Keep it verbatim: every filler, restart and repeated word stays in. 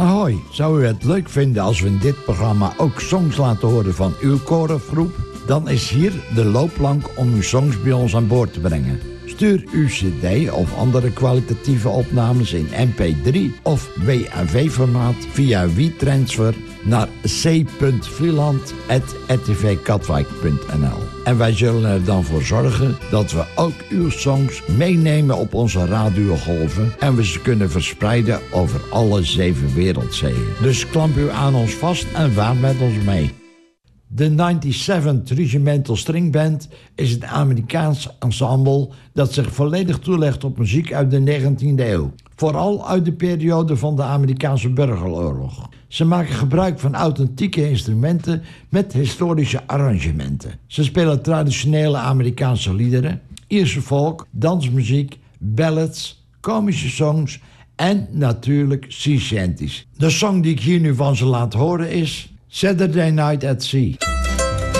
Ahoy, zou u het leuk vinden als we in dit programma ook songs laten horen van uw korengroep? Dan is hier de loopplank om uw songs bij ons aan boord te brengen. Stuur uw cd of andere kwalitatieve opnames in M P drie of W A V-formaat via WeTransfer naar c punt vlieland apenstaartje r t v katwijk punt n l. En wij zullen er dan voor zorgen dat we ook uw songs meenemen op onze radiogolven en we ze kunnen verspreiden over alle zeven wereldzeeën. Dus klamp u aan ons vast en vaar met ons mee. De negenennegentigste Regimental String Band is een Amerikaans ensemble dat zich volledig toelegt op muziek uit de negentiende eeuw. Vooral uit de periode van de Amerikaanse burgeroorlog. Ze maken gebruik van authentieke instrumenten met historische arrangementen. Ze spelen traditionele Amerikaanse liederen, Ierse folk, dansmuziek, ballads, komische songs en natuurlijk sea shanties. De song die ik hier nu van ze laat horen is Saturday Night at Sea.